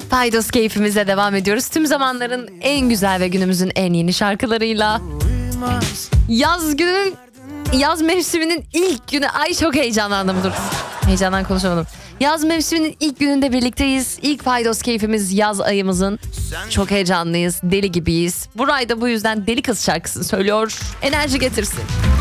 Paydos keyfimize devam ediyoruz. Tüm zamanların en güzel ve günümüzün en yeni şarkılarıyla. Yaz mevsiminin ilk günü. Ay çok heyecanlandım, dur. Heyecandan konuşamadım. Yaz mevsiminin ilk gününde birlikteyiz. İlk Paydos keyfimiz yaz ayımızın. Çok heyecanlıyız, deli gibiyiz. Buray da bu yüzden Deli Kız şarkısını söylüyor. Enerji getirsin.